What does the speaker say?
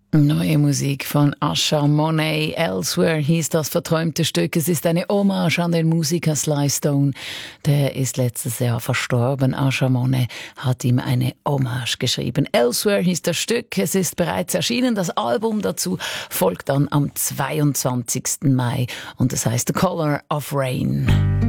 Neue Musik von Asha Monet. Elsewhere hieß das verträumte Stück. Es ist eine Hommage an den Musiker Sly Stone. Der ist letztes Jahr verstorben. Asha Monet hat ihm eine Hommage geschrieben. Elsewhere hieß das Stück. Es ist bereits erschienen. Das Album dazu folgt dann am 22. Mai. Und es heißt The Color of Rain.